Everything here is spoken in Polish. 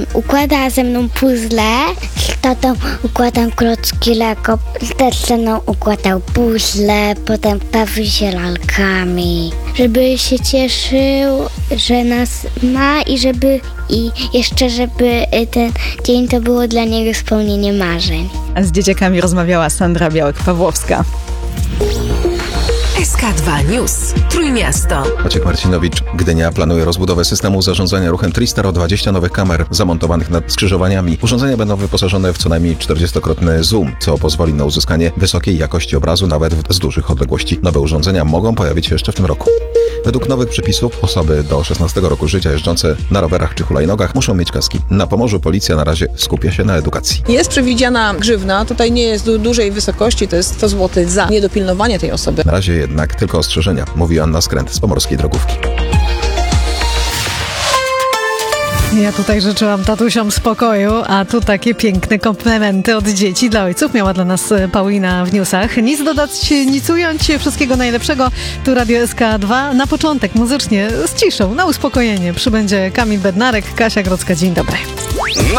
układa ze mną puzzle, z tatą układam klocki Lego, też ze mną układał puzzle, potem bawi się lalkami, żeby się cieszył, że nas ma i żeby ten dzień to było dla niego spełnienie marzeń. A z dzieciakami rozmawiała Sandra Białek-Pawłowska. SK2 News. Trójmiasto. Maciek Marcinowicz. Gdynia planuje rozbudowę systemu zarządzania ruchem Tristar o 20 nowych kamer zamontowanych nad skrzyżowaniami. Urządzenia będą wyposażone w co najmniej 40-krotny zoom, co pozwoli na uzyskanie wysokiej jakości obrazu nawet z dużych odległości. Nowe urządzenia mogą pojawić się jeszcze w tym roku. Według nowych przepisów osoby do 16 roku życia jeżdżące na rowerach czy hulajnogach muszą mieć kaski. Na Pomorzu policja na razie skupia się na edukacji. Jest przewidziana grzywna, tutaj nie jest dużej wysokości, to jest 100 zł za niedopilnowanie tej osoby. Na razie jednak tylko ostrzeżenia, mówi Anna Skręt z Pomorskiej Drogówki. Ja tutaj życzyłam tatusiom spokoju, a tu takie piękne komplementy od dzieci dla ojców miała dla nas Paulina w newsach. Nic dodać, nic ująć, wszystkiego najlepszego. Tu Radio SK2. Na początek muzycznie z ciszą, na uspokojenie przybędzie Kamil Bednarek, Kasia Grodzka. Dzień dobry.